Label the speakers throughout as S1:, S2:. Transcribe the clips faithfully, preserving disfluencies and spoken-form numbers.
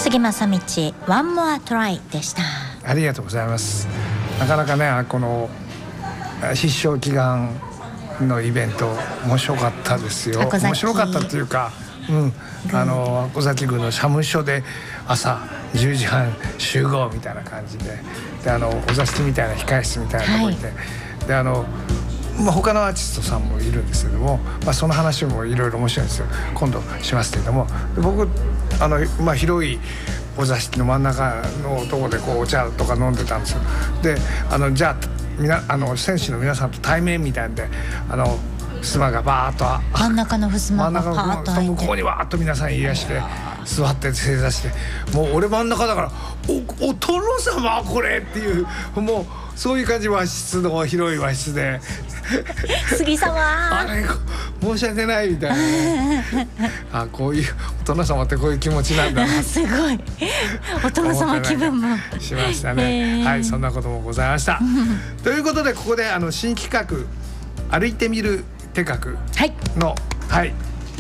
S1: 杉正道ワンモアトライでした。
S2: ありがとうございます。なかなかねこの必勝祈願のイベント面白かったですよ。面白かったっていうか、うん、あの小崎郡の社務所で朝じゅうじはん集合みたいな感じで、であのお座敷みたいな控室みたいなところにいて、はい、であのまあ、他のアーティストさんもいるんですけども、まあ、その話もいろいろ面白いんですよ。今度しますけれども、で僕あの、まあ、広いお座敷の真ん中のところでこうお茶とか飲んでたんですよ。であのじゃあみなあの選手の皆さんと対面みたいなんで、あの襖がバーッと
S1: 真ん中の襖がパーッと開いて、
S2: 向こうにわーっと皆さんいらして座って正座して、もう俺真ん中だからおお殿様これっていう、もうそういう感じ。和室の広い和室で
S1: 杉様
S2: あれ申し訳ないみたいなあ、こういうお殿様ってこういう気持ちなんだな
S1: すごいお殿様気分も
S2: しましたね。はい、そんなこともございましたということで、ここであの新企画歩いてみる手画の、はいはい、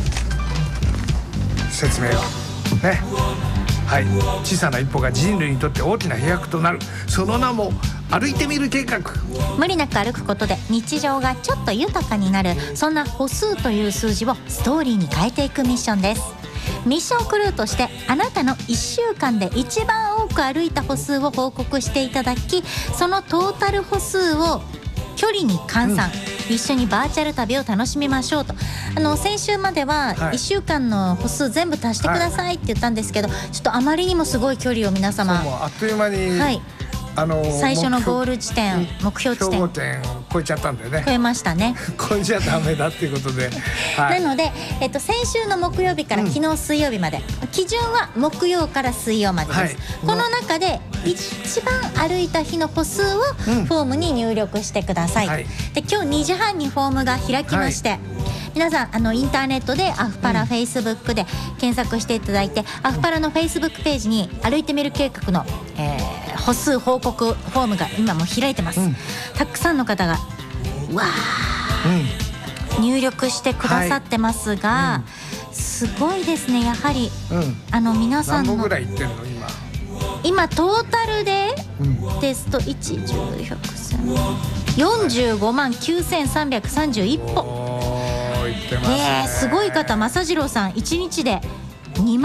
S2: 説明をね、はい、小さな一歩が人類にとって大きな飛躍となる、その名も歩いてみる計画。
S1: 無理なく歩くことで日常がちょっと豊かになる、そんな歩数という数字をストーリーに変えていくミッションです。ミッションクルーとしてあなたのいっしゅうかんで一番多く歩いた歩数を報告していただき、そのトータル歩数を距離に換算、うん、一緒にバーチャル旅を楽しみましょうと。あの先週まではいっしゅうかんの歩数全部足してくださいって言ったんですけど、はい、ちょっとあまりにもすごい距離を皆様
S2: もうあっという間に、はい、あのー、
S1: 最初のゴール地点、目標地点
S2: 標点を超えちゃったんだよね。
S1: 超えましたね。
S2: 超えちゃダメだっていうことで、
S1: はい、なので、えっと、先週の木曜日から昨日水曜日まで、うん、基準は木曜から水曜までです、はい、この中で一番歩いた日の歩数をフォームに入力してください、うんはい、で今日にじはんにフォームが開きまして、はい、皆さんあのインターネットでアフパラ、うん、フェイスブックで検索していただいて、アフパラのフェイスブックページに歩いてみる計画の、えー、歩数報告フォームが今もう開いてます、うん、たくさんの方がわー、うん、入力してくださってますが、はい、うん、すごいですね。やはり、うん、あの皆さんの
S2: 何歩ぐらいいってんの今
S1: 今トータルで、うん、ですといち、じゅう、ひゃく、せん、よんじゅうごまんきゅうせんさんびゃくさんじゅういち歩。
S2: おー、いってますね。
S1: えー、すごい方、正次郎さんいちにちでにまん